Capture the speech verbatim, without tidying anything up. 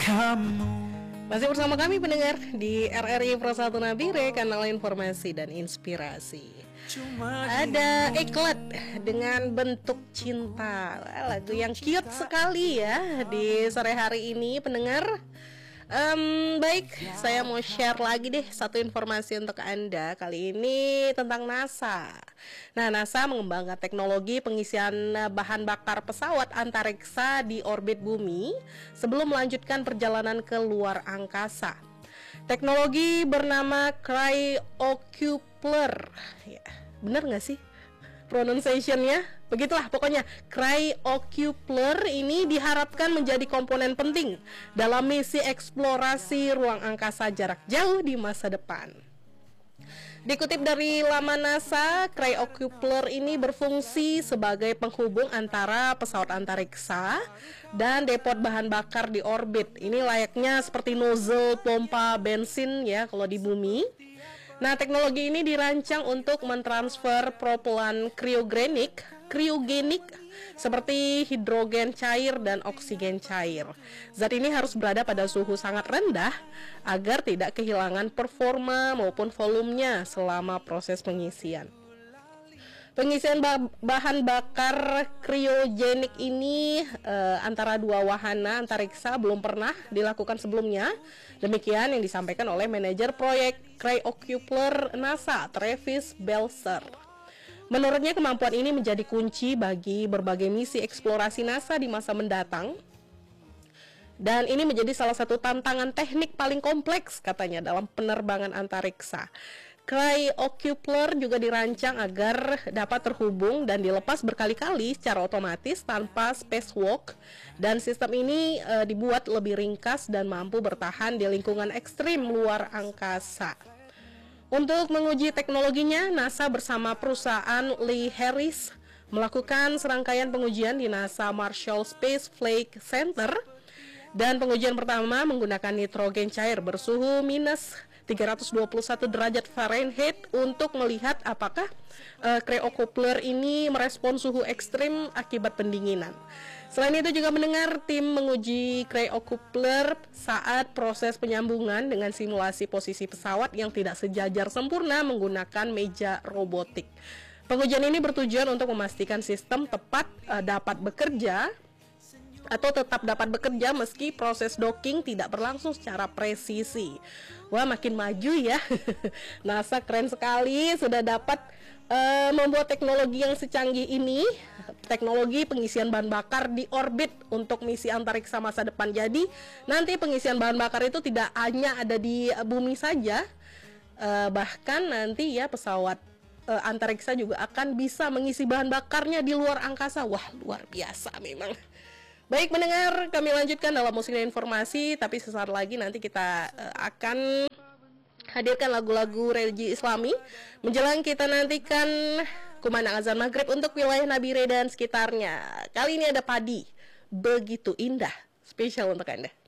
Masih bersama kami pendengar di R R I Pro satu Nabire, kanal informasi dan inspirasi. Ada iklan dengan bentuk cinta, lagu yang cute sekali ya di sore hari ini pendengar. Um, baik, saya mau share lagi deh satu informasi untuk Anda. Kali ini tentang NASA. Nah, NASA mengembangkan teknologi pengisian bahan bakar pesawat antariksa di orbit bumi sebelum melanjutkan perjalanan ke luar angkasa. Teknologi bernama cryocoupler. Ya, bener nggak sih pronunciation-nya? Begitulah pokoknya. Cryocoupler ini diharapkan menjadi komponen penting dalam misi eksplorasi ruang angkasa jarak jauh di masa depan. Dikutip dari laman NASA, cryocoupler ini berfungsi sebagai penghubung antara pesawat antariksa dan depot bahan bakar di orbit. Ini layaknya seperti nozzle pompa bensin ya kalau di bumi. Nah, teknologi ini dirancang untuk mentransfer propelan kriogenik, kriogenik seperti hidrogen cair dan oksigen cair. Zat ini harus berada pada suhu sangat rendah agar tidak kehilangan performa maupun volumenya selama proses pengisian. Pengisian bahan bakar kriogenik ini eh, antara dua wahana antariksa belum pernah dilakukan sebelumnya. Demikian yang disampaikan oleh manajer proyek cryocoupler NASA, Travis Belzer. Menurutnya kemampuan ini menjadi kunci bagi berbagai misi eksplorasi NASA di masa mendatang. Dan ini menjadi salah satu tantangan teknik paling kompleks katanya dalam penerbangan antariksa. Cryocoupler juga dirancang agar dapat terhubung dan dilepas berkali-kali secara otomatis tanpa spacewalk, dan sistem ini e, dibuat lebih ringkas dan mampu bertahan di lingkungan ekstrim luar angkasa. Untuk menguji teknologinya, NASA bersama perusahaan Lee Harris melakukan serangkaian pengujian di NASA Marshall Space Flight Center, dan pengujian pertama menggunakan nitrogen cair bersuhu minus tiga ratus dua puluh satu derajat Fahrenheit untuk melihat apakah uh, cryocoupler ini merespon suhu ekstrim akibat pendinginan. Selain itu juga mendengar tim menguji cryocoupler saat proses penyambungan dengan simulasi posisi pesawat yang tidak sejajar sempurna menggunakan meja robotik. Pengujian ini bertujuan untuk memastikan sistem tepat uh, dapat bekerja atau tetap dapat bekerja meski proses docking tidak berlangsung secara presisi. Wah, makin maju ya. NASA keren sekali sudah dapat uh, membuat teknologi yang secanggih ini, teknologi pengisian bahan bakar di orbit untuk misi antariksa masa depan. Jadi nanti pengisian bahan bakar itu tidak hanya ada di bumi saja, uh, bahkan nanti ya pesawat uh, antariksa juga akan bisa mengisi bahan bakarnya di luar angkasa. Wah, luar biasa memang. Baik mendengar, kami lanjutkan dalam musik dan informasi, tapi sesaat lagi nanti kita uh, akan hadirkan lagu-lagu religi Islami menjelang kita nantikan kumandang azan maghrib untuk wilayah Nabire dan sekitarnya. Kali ini ada padi, begitu indah, spesial untuk Anda.